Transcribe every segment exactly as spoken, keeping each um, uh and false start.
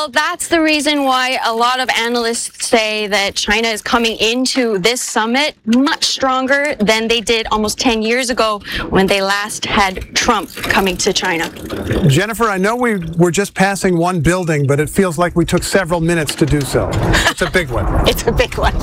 Well, that's the reason why a lot of analysts say that China is coming into this summit much stronger than they did almost ten years ago when they last had Trump coming to China. Jennifer, I know we were just passing one building, but it feels like we took several minutes to do so. It's a big one. It's a big one.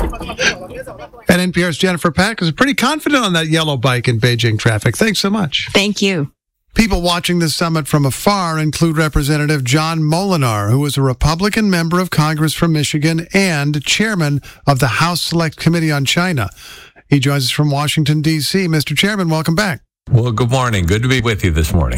And N P R's Jennifer Pack is pretty confident on that yellow bike in Beijing traffic. Thanks so much. Thank you. People watching this summit from afar include Representative John Molinar, who is a Republican member of Congress from Michigan and chairman of the House Select Committee on China. He joins us from Washington, D C Mister Chairman, welcome back. Well, good morning. Good to be with you this morning.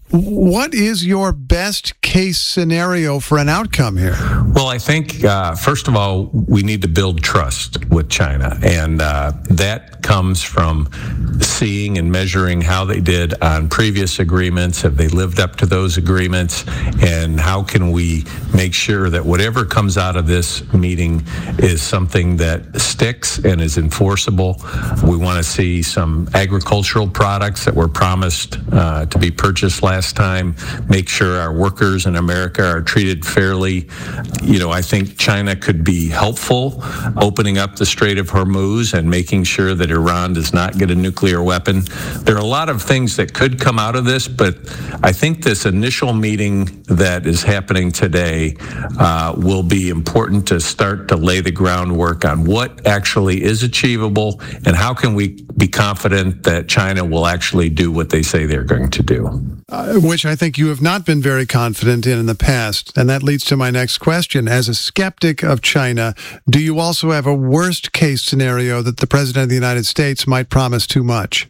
What is your best case scenario for an outcome here? Well, I think, uh, first of all, we need to build trust with China. And uh, that comes from seeing and measuring how they did on previous agreements. Have they lived up to those agreements? And how can we make sure that whatever comes out of this meeting is something that sticks and is enforceable? We want to see some agricultural products that were promised uh, to be purchased last time, make sure our workers in America are treated fairly. You know, I think China could be helpful opening up the Strait of Hormuz and making sure that Iran does not get a nuclear weapon. There are a lot of things that could come out of this, but I think this initial meeting that is happening today uh, will be important to start to lay the groundwork on what actually is achievable and how can we be confident that China will actually do what they say they're going to do. Uh, which I think you have not been very confident in in the past. And that leads to my next question. As a skeptic of China, do you also have a worst case scenario that the President of the United States might promise too much?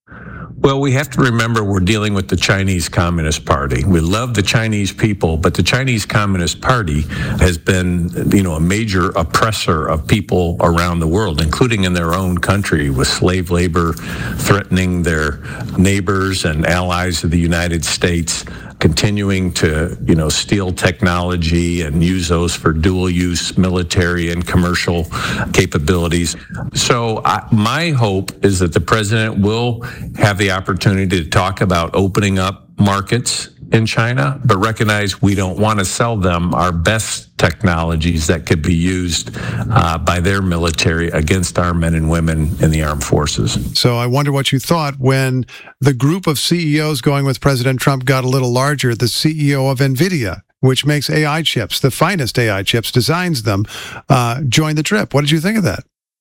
Well, we have to remember we're dealing with the Chinese Communist Party. We love the Chinese people, but the Chinese Communist Party has been, you know, a major oppressor of people around the world, including in their own country, with slave labor threatening their neighbors and allies of the United States, continuing to, you know, steal technology and use those for dual-use military and commercial capabilities. So I, my hope is that the president will have the opportunity to talk about opening up markets in China, but recognize we don't want to sell them our best technologies that could be used uh, by their military against our men and women in the armed forces. So I wonder what you thought when the group of C E Os going with President Trump got a little larger. The C E O of NVIDIA, which makes A I chips, the finest A I chips, designs them, uh, joined the trip. What did you think of that?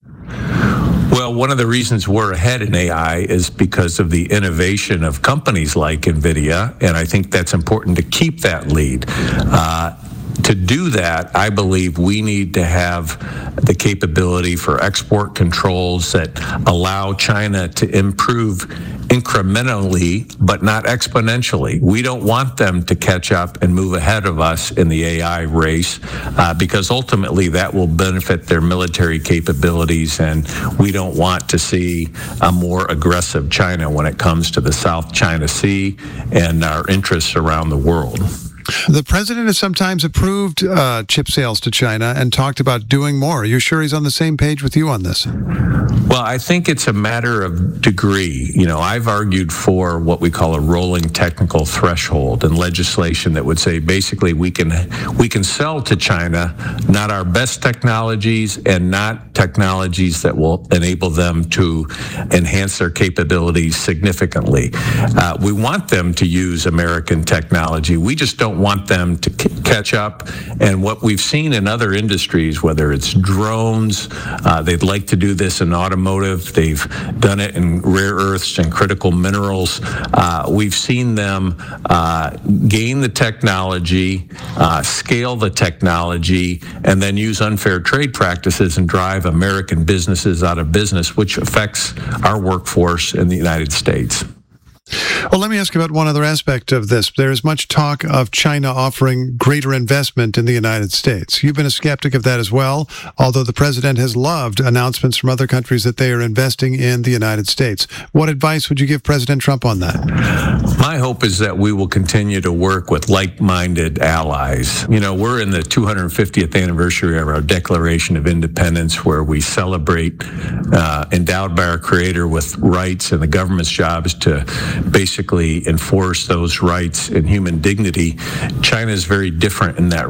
Well, one of the reasons we're ahead in A I is because of the innovation of companies like NVIDIA, and I think that's important to keep that lead. Uh, to do that, I believe we need to have the capability for export controls that allow China to improve incrementally, but not exponentially. We don't want them to catch up and move ahead of us in the A I race, uh, because ultimately that will benefit their military capabilities, and we don't want to see a more aggressive China when it comes to the South China Sea and our interests around the world. The president has sometimes approved uh, chip sales to China and talked about doing more. Are you sure he's on the same page with you on this? Well, I think it's a matter of degree. You know, I've argued for what we call a rolling technical threshold and legislation that would say basically we can we can sell to China not our best technologies and not technologies that will enable them to enhance their capabilities significantly. Uh, we want them to use American technology. We just don't want them to c- catch up. And what we've seen in other industries, whether it's drones, uh, they'd like to do this in automotive, they've done it in rare earths and critical minerals. Uh, we've seen them uh, gain the technology, uh, scale the technology, and then use unfair trade practices and drive American businesses out of business, which affects our workforce in the United States. Well, let me ask you about one other aspect of this. There is much talk of China offering greater investment in the United States. You've been a skeptic of that as well, although the president has loved announcements from other countries that they are investing in the United States. What advice would you give President Trump on that? My hope is that we will continue to work with like-minded allies. You know, we're in the two hundred fiftieth anniversary of our Declaration of Independence, where we celebrate uh, endowed by our Creator with rights, and the government's job is to basically enforce those rights and human dignity. China is very different in that